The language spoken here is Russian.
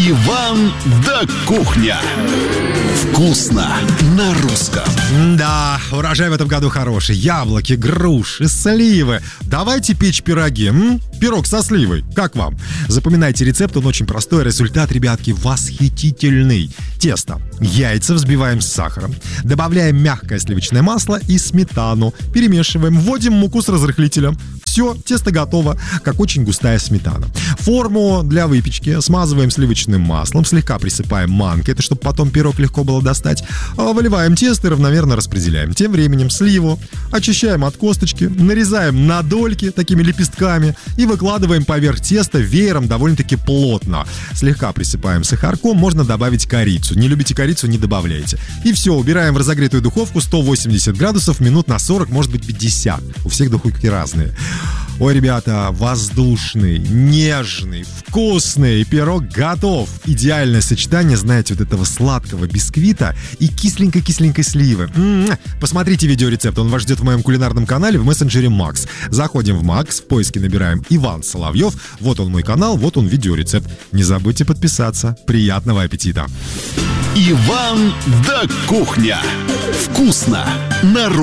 Иван да кухня. Вкусно на русском. Да, урожай в этом году хороший. Яблоки, груши, сливы. Давайте печь пироги. Пирог со сливой. Как вам? Запоминайте рецепт, он очень простой. Результат, ребятки, восхитительный. Тесто. Яйца взбиваем с сахаром. Добавляем мягкое сливочное масло и сметану. Перемешиваем. Вводим муку с разрыхлителем. Все, тесто готово, как очень густая сметана. Форму для выпечки смазываем сливочным маслом, слегка присыпаем манкой, это чтобы потом пирог легко было достать. Выливаем тесто и равномерно распределяем. Тем временем сливу очищаем от косточки, нарезаем на дольки такими лепестками и выкладываем поверх теста веером довольно-таки плотно. Слегка присыпаем сахарком, можно добавить корицу. Не любите корицу, не добавляйте. И все, убираем в разогретую духовку 180 градусов минут на 40, может быть 50. У всех духовки разные. Ой, ребята, воздушный, нежный, вкусный пирог готов. Идеальное сочетание, знаете, вот этого сладкого бисквита и кисленькой-кисленькой сливы. Посмотрите видеорецепт, он вас ждет в моем кулинарном канале в мессенджере Макс. Заходим в Макс, в поиске набираем Иван Соловьев. Вот он мой канал, вот он видеорецепт. Не забудьте подписаться. Приятного аппетита! Иван да кухня. Вкусно на русском.